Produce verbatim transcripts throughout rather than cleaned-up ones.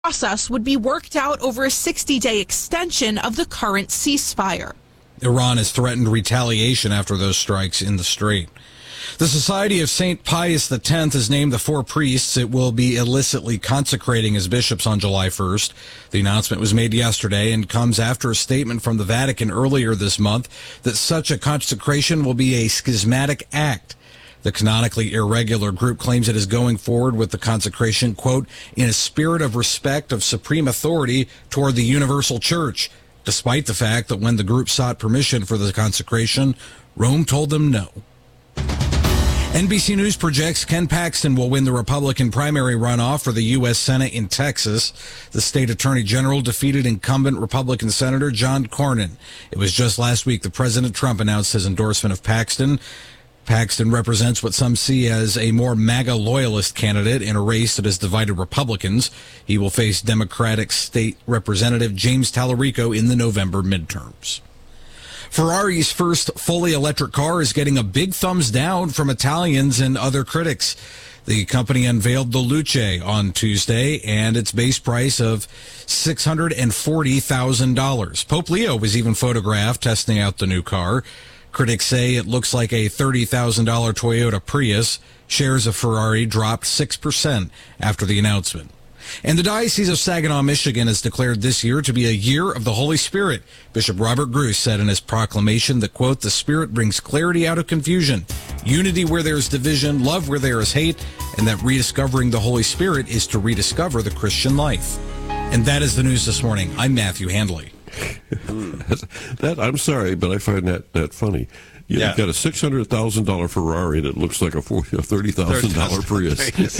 process would be worked out over a sixty-day extension of the current ceasefire. Iran has threatened retaliation after those strikes in the strait. The Society of Saint Pius the tenth has named the four priests it will be illicitly consecrating as bishops on July first. The announcement was made yesterday and comes after a statement from the Vatican earlier this month that such a consecration will be a schismatic act. The canonically irregular group claims it is going forward with the consecration, quote, in a spirit of respect of supreme authority toward the universal church, despite the fact that when the group sought permission for the consecration, Rome told them no. N B C News projects Ken Paxton will win the Republican primary runoff for the U S Senate in Texas. The state attorney general defeated incumbent Republican Senator John Cornyn. It was just last week that President Trump announced his endorsement of Paxton. Paxton represents what some see as a more MAGA loyalist candidate in a race that has divided Republicans. He will face Democratic State Representative James Tallarico in the November midterms. Ferrari's first fully electric car is getting a big thumbs down from Italians and other critics. The company unveiled the Luce on Tuesday, and its base price of six hundred forty thousand dollars. Pope Leo was even photographed testing out the new car. Critics say it looks like a thirty thousand dollars Toyota Prius. Shares of Ferrari dropped six percent after the announcement. And the Diocese of Saginaw, Michigan has declared this year to be a year of the Holy Spirit. Bishop Robert Gruss said in his proclamation that, quote, the Spirit brings clarity out of confusion, unity where there is division, love where there is hate, and that rediscovering the Holy Spirit is to rediscover the Christian life. And that is the news this morning. I'm Matthew Handley. that I'm sorry, but I find that, that funny. You've yeah. got a six hundred thousand dollars Ferrari that looks like a thirty thousand dollars Prius.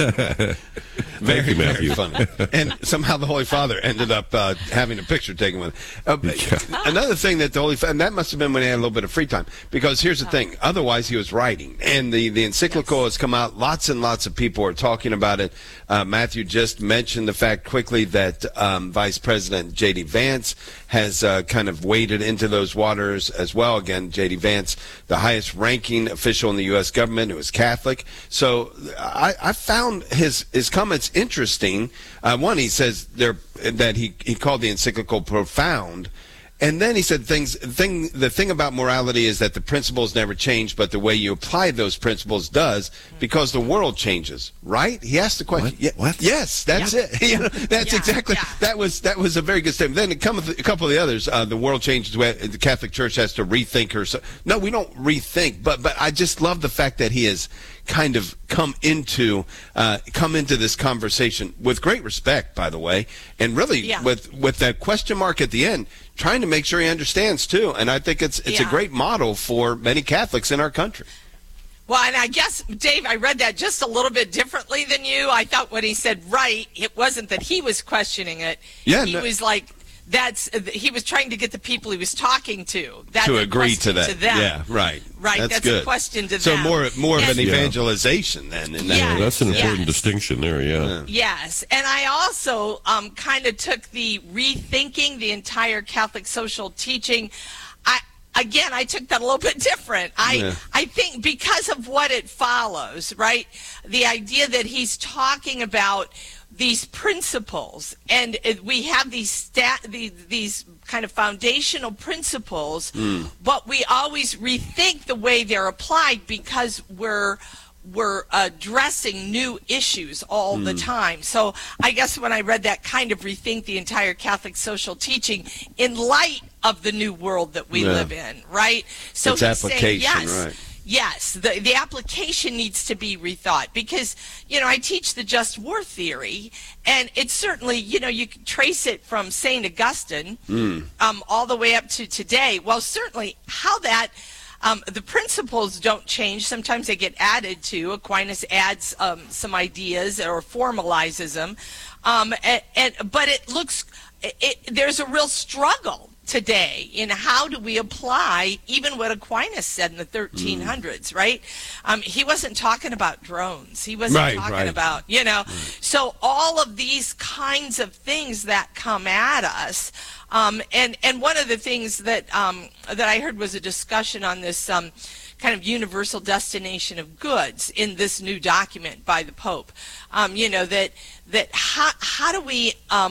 Very, Thank you, Matthew. Very funny. And somehow the Holy Father ended up uh, having a picture taken with him. Uh, yeah. Another thing that the Holy Father, and that must have been when he had a little bit of free time, because here's the thing, otherwise he was writing. And the, the encyclical yes. has come out, lots and lots of people are talking about it. Uh, Matthew just mentioned the fact quickly that um, Vice President J D Vance has uh, kind of waded into those waters as well. Again, J D Vance, the highest ranking official in the U S government who is Catholic. So I, I found his, his comments interesting. Uh, one, he says there that he, he called the encyclical profound. And then he said things. Thing, the thing about morality is that the principles never change, but the way you apply those principles does, because the world changes. Right? He asked the question. What? Yeah, what? Yes, that's yeah. it. You know, that's yeah, exactly. Yeah. That was that was a very good statement. Then a couple, a couple of the others. Uh, the world changes. The Catholic Church has to rethink her. So, no, we don't rethink. But but I just love the fact that he has kind of come into uh, come into this conversation with great respect, by the way, and really yeah. with with that question mark at the end, trying to make sure he understands too. And I think it's it's yeah. a great model for many Catholics in our country. Well, and I guess, Dave, I read that just a little bit differently than you. I thought when he said right, it wasn't that he was questioning it. Yeah, he no. was like, that's he was trying to get the people he was talking to that's to agree to that. To them. Yeah, right. Right, that's, that's good. a question to so them. So more more and, of an evangelization then. In that yes, yeah, that's an important yes. distinction there, yeah. yeah. Yes, and I also um, kind of took the rethinking the entire Catholic social teaching. I Again, I took that a little bit different. I yeah. I think because of what it follows, right? The idea that he's talking about these principles, and we have these stat, these, these kind of foundational principles, mm. but we always rethink the way they're applied because we're we're addressing new issues all mm. the time. So I guess when I read that, kind of rethink the entire Catholic social teaching in light of the new world that we yeah. live in, right? So it's he's application, saying, yes, right. Yes, the, the application needs to be rethought because, you know, I teach the just war theory, and it's certainly, you know, you can trace it from Saint Augustine mm. um, all the way up to today. Well, certainly how that, um, the principles don't change. Sometimes they get added to. Aquinas adds um, some ideas or formalizes them. Um, and, and, but it looks, it, there's a real struggle today in how do we apply even what Aquinas said in the thirteen hundreds, mm. right? Um, he wasn't talking about drones. He wasn't right, talking right. about, you know. Right. So all of these kinds of things that come at us, um, and and one of the things that um, that I heard was a discussion on this um, kind of universal destination of goods in this new document by the Pope. Um, you know that that how how do we um,